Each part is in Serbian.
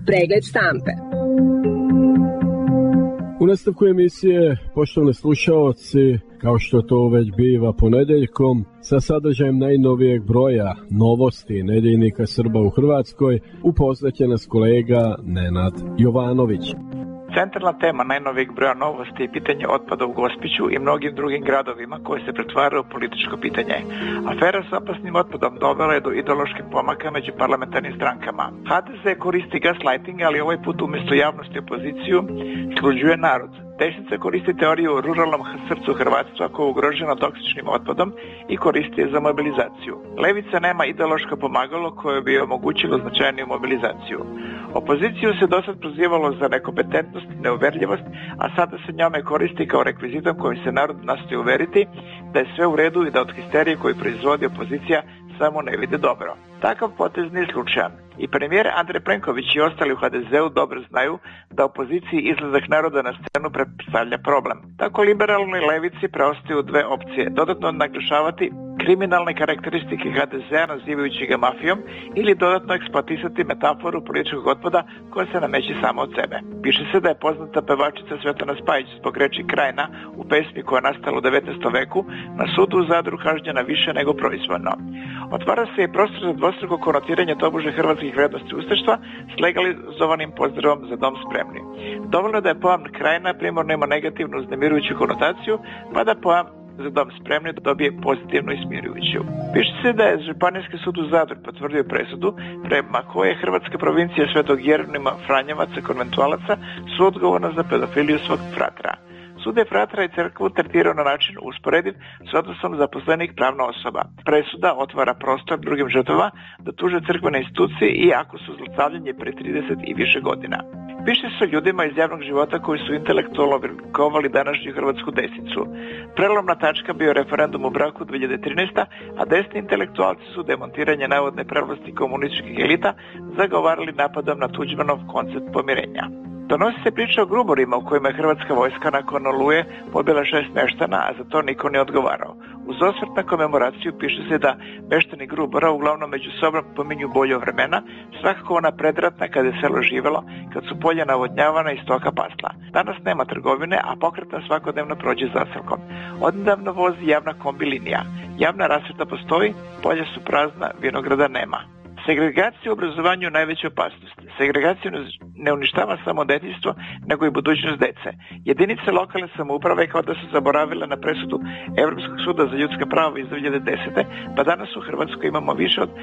Pregled štampe. U nastavku emisije, poštovani slušaoci, kao što to već biva ponedjeljkom, sa sadržajem najnovijeg broja novosti nedjeljnika Srba u Hrvatskoj, upoznaće nas kolega Nenad Jovanović. Centralna tema najnovijeg broja novosti je pitanje otpada u Gospiću i mnogim drugim gradovima koje se pretvaraju u političko pitanje. Afera s opasnim otpadom dovela je do ideoloških pomaka među parlamentarnim strankama. HDZ koristi gaslighting, ali ovaj put umjesto javnosti i opoziciju sluđuje narod. Desnica koristi teoriju o ruralnom srcu hrvatstva koje je ugroženo toksičnim otpadom i koristi je za mobilizaciju. Levica nema ideološko pomagalo koje bi omogućilo značajniju mobilizaciju. Opoziciju se dosad prozivalo za nekompetentnost i neuverljivost, a sada se njome koristi kao rekvizitom kojim se narod nastoji uveriti da je sve u redu i da od histerije koju proizvodi opozicija samo ne vide dobro. Takav potez nije slučajan. I premijer Andrej Plenković i ostali u HDZ-u dobro znaju da opoziciji izlazak naroda na scenu predstavlja problem. Tako liberalnoj levici preostaju dve opcije: dodatno naglašavati kriminalne karakteristike HDZ-a nazivajući ga mafijom ili dodatno eksploatisati metaforu političkog otpada koja se nameće samo od sebe. Piše se da je poznata pevačica Svetlana Spajić zbog reči krajina u pesmi koja je nastala u 19. veku na sudu u Zadru kažnjena više nego proizvoljno. Otvara se i prostor za dvostruko konotiranje tobože hrvatskih vrednosti ustaštva s legalizovanim pozdravom za dom spremni. Dovoljno da je pojam krajina primarno ima negativnu uznemirujuću konotaciju, pa da pojam za dom spremni dobije pozitivno i smirujuću. Piše se da je Županijski sud u Zadru potvrdio presudu prema koje Hrvatska provincija Svetog Jeronima Franjevaca konventualaca su odgovorna za pedofiliju svog fratra. Sud je fratra i crkvu tretirao na način usporediv s odnosom zaposlenih pravna osoba. Presuda otvara prostor drugim žrtvama da tuže crkvene institucije i ako su zlostavljanje pre 30 i više godina. Piše se o ljudima iz javnog života koji su intelektualno oblikovali današnju hrvatsku desnicu. Prelomna tačka bio referendum o braku 2013. a desni intelektualci su demontiranje navodne prevlasti komunističkih elita zagovarali napadom na Tuđmanov koncept pomirenja. Donosi se priča o gruborima u kojima je hrvatska vojska nakon Oluje pobila 6 meštana, a za to niko ne odgovarao. Uz osvrt na komemoraciju piše se da meštani Grubora uglavnom među sobom pominju bolja vremena, svakako ona predratna kada je selo živelo, kad su polja navodnjavana i stoka pasla. Danas nema trgovine, a pokretna svakodnevno prođe zaselkom. Odnedavno vozi javna kombi linija. Javna rasvjeta postoji, polja su prazna, vinograda nema. Segregacija u obrazovanju je najveća opasnost. Segregacija ne uništava samo detinjstvo, nego i budućnost dece. Jedinice lokalne samouprave kao da su zaboravile na presudu Europskog suda za ljudska prava iz 2010. pa danas u Hrvatskoj imamo više od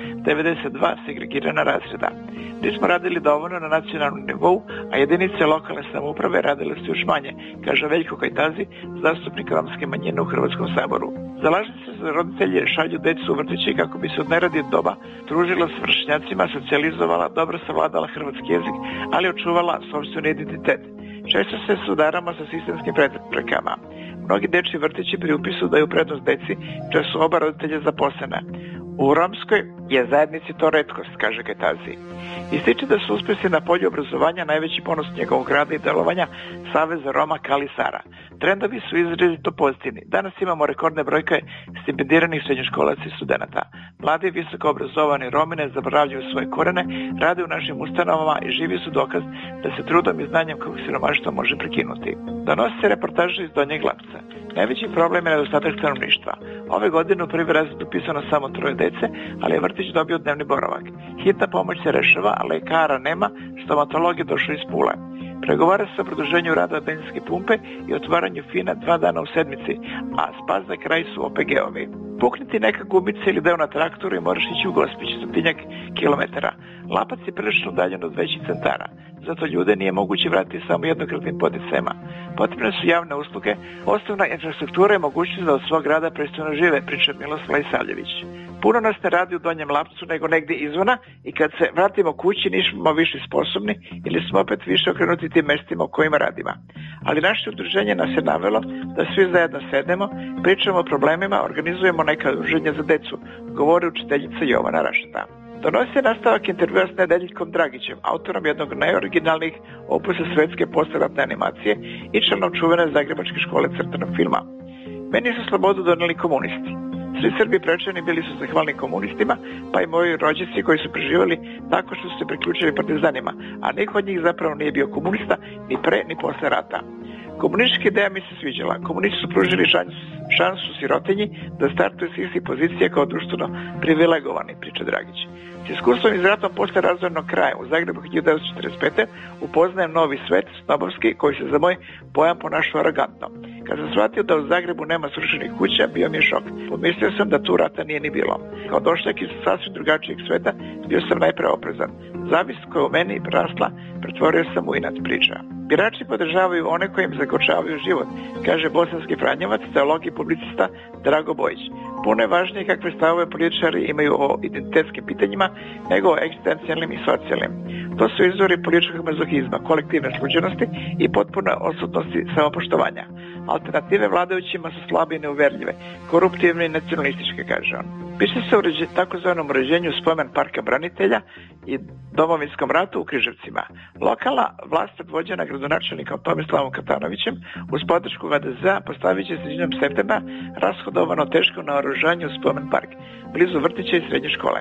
92 segregirana razreda. Nismo radili dovoljno na nacionalnom nivou, a jedinice lokalne samouprave radile su još manje, kaže Veljko Kajtazi, zastupnik romske manjine u Hrvatskom saboru. Zalaže se za roditelje šalju decu u vrtići kako bi se od neradnog doba družila s vršnjacima, socijalizovala, dobro savladala hrvatski jezik, ali očuvala sopstveni identitet. Često se sudaramo sa sistemskim preprekama. Mnogi dečji vrtići pri upisu daju prednost deci, čak su oba roditelja zaposlena. U romskoj je zajednici to retkost, kaže Kajtazi. Ističe da su uspjesi na polju obrazovanja najveći ponos njegovog rada i delovanja Saveza Roma Kali Sara. Trendovi su izrazito pozitivni. Danas imamo rekordne brojke stipendiranih srednjoškolaca i studenata. Mladi visoko obrazovani Romi ne zaboravljaju svoje korene, rade u našim ustanovama i živi su dokaz da se trudom i znanjem kako siromaštvo može prekinuti. Donosi se reportaža iz Donjeg Lapca. Najveći problem je nedostatak stanovništva. Ove godine u prvi razred upisano samo 3 dece, ali je vrtić dobio dnevni boravak. Hitna pomoć se rešava, a lekara nema, stomatolog je došao iz Pule. Pregovara se o produženju rada benzinske pumpe i otvaranju FINA 2 dana u sedmici, a spas za kraj su OPG-ovi. Pukniti neka gumica ili deo na traktoru i moraš ići u Gospić, 100 kilometara. Lapac je prilično udaljen od većih centara, zato ljude nije moguće vratiti samo jednokratnim poticajima. Potrebne su javne usluge, osnovna infrastruktura i mogućnost da od svog grada pristojno žive, priča Miloslav Isavljević. Puno nas ne radi u Donjem Lapcu nego negdje izvana i kad se vratimo kući nismo više sposobni ili smo opet više okrenuti tim mestima u kojima radimo. Ali naše udruženje nas je navelo da svi zajedno sednemo, pričamo o problemima, organizujemo neka udruženja za decu, govori učiteljica Jovana Rašta. Donosi se nastavak intervjua s Nedeljkom Dragićem, autorom jednog najoriginalnijih opusa svetske posleratne animacije i članom čuvene Zagrebačke škole crtanog filma. Meni su slobodu donijeli komunisti. Svi Srbi prečani bili su zahvalni komunistima, pa i moji rođaci koji su preživjeli tako što su se priključili partizanima, a niko od njih zapravo nije bio komunista ni pre ni posle rata. Komunistička ideja mi se sviđala. Komunisti su pružili šansu sirotinji da startuju s istih pozicija kao društveno privilegovani, priča Dragić. S iskustvom iz ratom posle razvojnog kraja u Zagrebu 1945. upoznajem novi svet, snobovski, koji se za moj pojam ponašao arogantno. Kad sam shvatio da u Zagrebu nema srušenih kuća, bio mi je šok. Pomislio sam da tu rata nije ni bilo. Kao došljak iz sasvim drugačijeg sveta, bio sam najpre oprezan. Zavist koja u meni rasla, pretvorio sam u inat, priča. Birači podržavaju one koji im zagorčavaju život, kaže bosanski Franjevac, teolog i publicista Drago Bojić. Puno je važnije kakve stavove političari imaju o identitetskim pitanjima nego o egzistencijalnim i socijalnim. To su izvori političkog mazohizma, kolektivne sluđenosti i potpune odsutnosti samopoštovanja. Alternative vladajućima su slabe i neuverljive, koruptivne i nacionalističke, kaže on. Piše se o takozvanom uređenju spomen parka branitelja i Domovinskom ratu u Križevcima. Lokalna vlast predvođena gradonačelnikom Tomislavom Katanovićem uz podršku HDZ-a postavit će sredinom septembra rashodovano teško naoružanje u spomen park, blizu vrtića i srednje škole.